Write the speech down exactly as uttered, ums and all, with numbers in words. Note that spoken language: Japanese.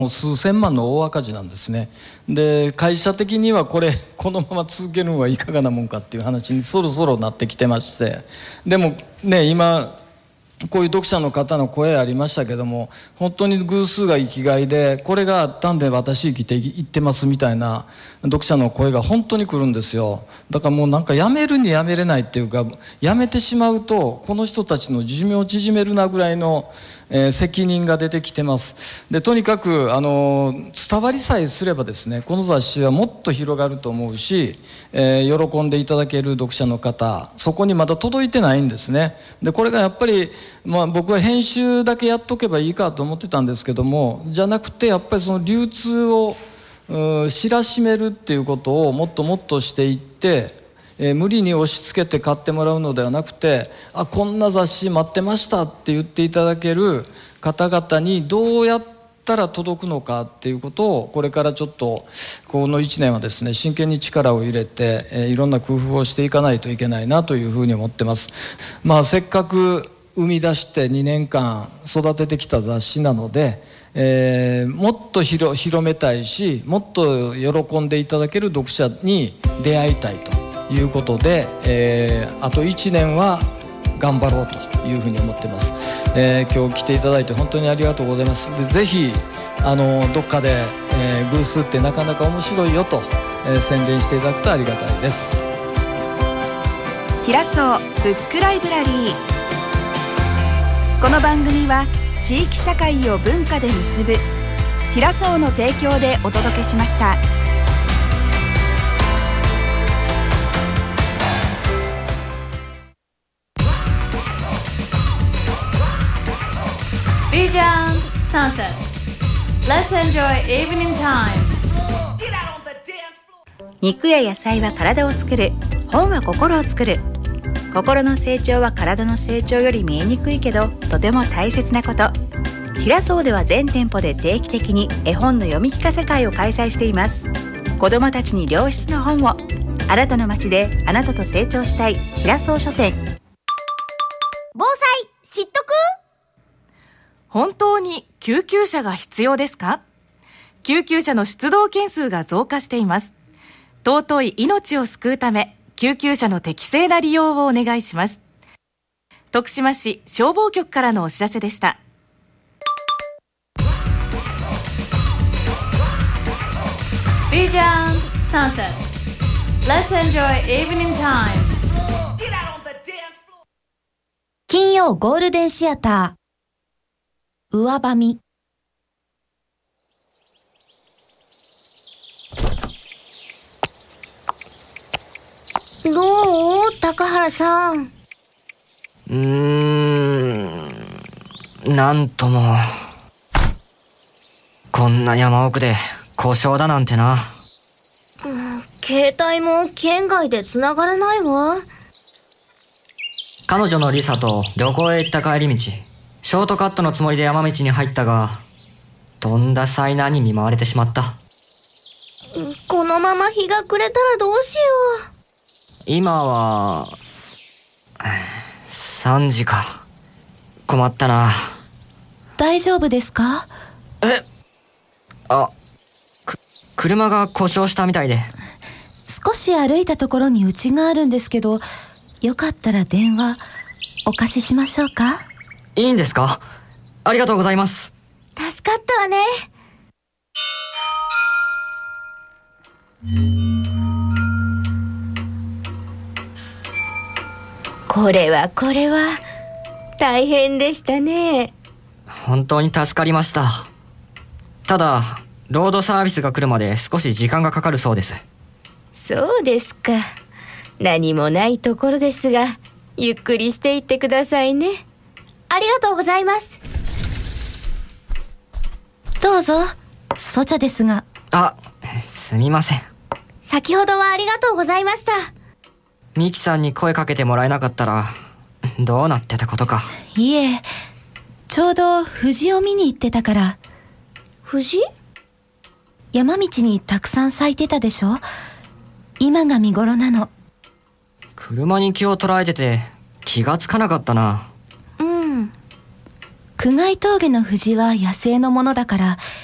数千万の大赤字なんですね。で会社的にはこれこのまま続けるのはいかがなもんかっていう話にそろそろなってきてまして、でもね今こういう読者の方の声ありましたけども、本当に偶数が生きがいで、これがあったんで私生きていってますみたいな読者の声が本当に来るんですよ。だからもうなんかやめるにやめれないっていうか、やめてしまうとこの人たちの寿命を縮めるなぐらいの、えー、責任が出てきてます。でとにかくあの伝わりさえすればですね、この雑誌はもっと広がると思うし、えー、喜んでいただける読者の方、そこにまだ届いてないんですね。でこれがやっぱりまあ、僕は編集だけやっとけばいいかと思ってたんですけども、じゃなくてやっぱりその流通を知らしめるっていうことをもっともっとしていって、えー、無理に押し付けて買ってもらうのではなくて、あこんな雑誌待ってましたって言っていただける方々にどうやったら届くのかっていうことを、これからちょっとこのいちねんはですね真剣に力を入れて、えー、いろんな工夫をしていかないといけないなというふうに思ってます。まあせっかく生み出してにねんかん育ててきた雑誌なので、えー、もっと 広, 広めたいし、もっと喜んでいただける読者に出会いたいということで、えー、あといちねんは頑張ろうというふうに思ってます。えー、今日来ていただいて本当にありがとうございます。でぜひあのどっかで、えー、偶数ってなかなか面白いよと、えー、宣伝していただくとありがたいです。 平荘ブックライブラリー。この番組は地域社会を文化で結ぶ平荘の提供でお届けしました。 ビージャンサンセット Let's enjoy evening time。 肉や野菜は体を作る、本は心を作る。心の成長は体の成長より見えにくいけどとても大切なこと。平荘では全店舗で定期的に絵本の読み聞かせ会を開催しています。子どもたちに良質な本を。あなたの街であなたと成長したい平荘書店。 防災知っとく？ 本当に救急車が必要ですか？救急車の出動件数が増加しています。尊い命を救うため、救急車の適正な利用をお願いします。徳島市消防局からのお知らせでした。 ビージャンサンセット Let's enjoy evening time。 金曜ゴールデンシアター上ばみ。どう？高原さん。 うーん、なんとも。こんな山奥で故障だなんてな。 うん、携帯も県外で繋がらないわ。 彼女のリサと旅行へ行った帰り道、ショートカットのつもりで山道に入ったが、とんだ災難に見舞われてしまった。 このまま日が暮れたらどうしよう。 今はさんじか。困ったな。 大丈夫ですか？ えあく車が故障したみたいで。 少し歩いたところに家があるんですけど、よかったら電話お貸ししましょうか？ いいんですか？ありがとうございます。 助かったわね。これはこれは大変でしたね。 本当に助かりました。ただロードサービスが来るまで少し時間がかかるそうです。 そうですか。何もないところですが、ゆっくりしていってくださいね。ありがとうございます。どうぞ。ソチャですが。 あ、すみません。 先ほどはありがとうございました。 ミキさんに声かけてもらえなかったらどうなってたことか。 いえ、ちょうど藤を見に行ってたから。藤？山道にたくさん咲いてたでしょ。今が見頃なの。 車に気を取られてて気がつかなかったな。 うん。久我井峠の藤は野生のものだから